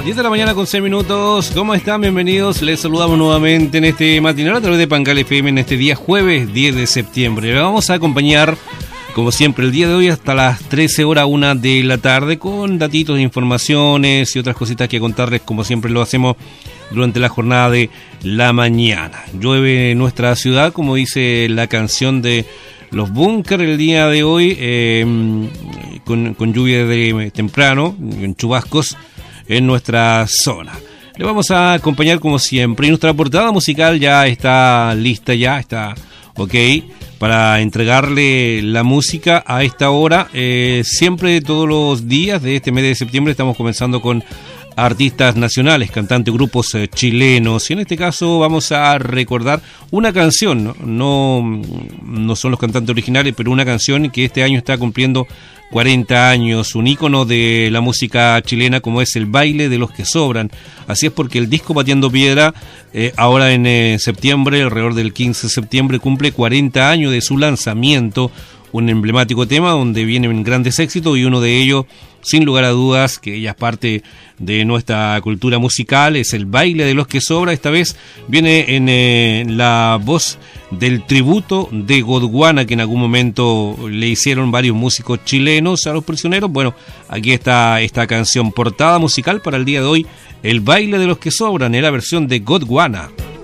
10 de la mañana con 6 minutos. ¿Cómo están? Bienvenidos. Les saludamos nuevamente en este matinal a través de Pancal FM en este día jueves 10 de septiembre. Le vamos a acompañar, como siempre, el día de hoy hasta las 13 horas 1 de la tarde con datitos, informaciones y otras cositas que contarles, como siempre lo hacemos durante la jornada de la mañana. Llueve en nuestra ciudad, como dice la canción de los Bunkers el día de hoy, con lluvia de temprano, en chubascos en nuestra zona. Le vamos a acompañar como siempre y nuestra portada musical ya está lista, ya está ok para entregarle la música a esta hora. Siempre todos los días de este mes de septiembre estamos comenzando con artistas nacionales, cantantes, grupos chilenos, y en este caso vamos a recordar una canción, no son los cantantes originales, pero una canción que este año está cumpliendo 40 años, un ícono de la música chilena como es El Baile de los que Sobran. Así es, porque el disco Pateando Piedra, ahora en septiembre, alrededor del 15 de septiembre, cumple 40 años de su lanzamiento, un emblemático tema donde vienen grandes éxitos y uno de ellos, sin lugar a dudas, que ella es parte de nuestra cultura musical, es El Baile de los que Sobra. Esta vez viene en la voz del tributo de Gondwana, que en algún momento le hicieron varios músicos chilenos a Los Prisioneros. Bueno, aquí está esta canción, portada musical para el día de hoy, El Baile de los que Sobran, en la versión de Gondwana.